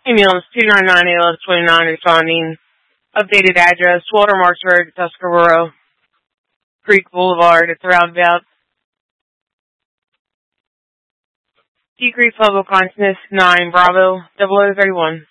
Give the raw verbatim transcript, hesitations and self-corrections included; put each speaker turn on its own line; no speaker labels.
Email is two nine nine A L S twenty-nine responding. Updated address, Walter Marksburg, Tuscarora Creek Boulevard at the roundabout. Decrease level consciousness nine Bravo double oh thirty-one.